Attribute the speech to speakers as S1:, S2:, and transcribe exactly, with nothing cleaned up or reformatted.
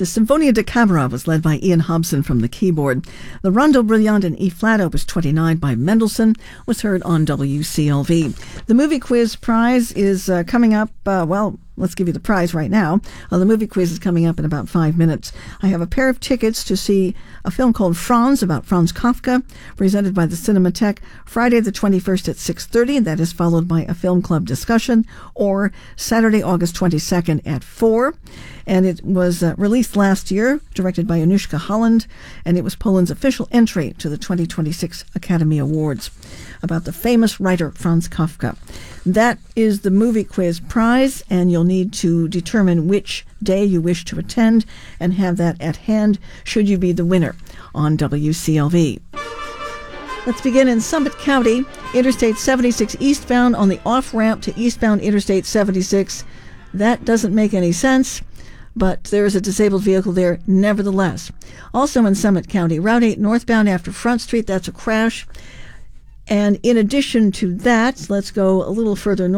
S1: The Sinfonia da Camera was led by Ian Hobson from the keyboard. The Rondo Brillante in E-flat, opus twenty-nine by Mendelssohn, was heard on W C L V. The movie quiz prize is uh, coming up, uh, well, let's give you the prize right now. Uh, the movie quiz is coming up in about five minutes. I have a pair of tickets to see a film called Franz, about Franz Kafka, presented by the Cinematheque, Friday the twenty-first at six thirty, and that is followed by a film club discussion, or Saturday, August twenty-second at four. And it was uh, released last year, directed by Anushka Holland, and it was Poland's official entry to the twenty twenty-six Academy Awards, about the famous writer Franz Kafka. That is the movie quiz prize, and you'll need to determine which day you wish to attend and have that at hand should you be the winner on W C L V. Let's begin in Summit County. Interstate seventy-six eastbound on the off-ramp to eastbound Interstate seventy-six. That doesn't make any sense, but there is a disabled vehicle there nevertheless. Also in Summit County, Route eight northbound after Front Street, that's a crash. And in addition to that, let's go a little further north.